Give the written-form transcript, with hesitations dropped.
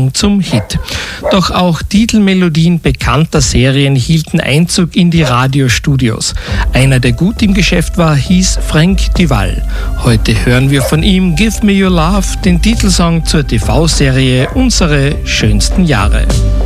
Song zum Hit. Doch auch Titelmelodien bekannter Serien hielten Einzug in die Radiostudios. Einer, der gut im Geschäft war, hieß Frank Duval. Heute hören wir von ihm Give Me Your Love, den Titelsong zur TV-Serie Unsere schönsten Jahre.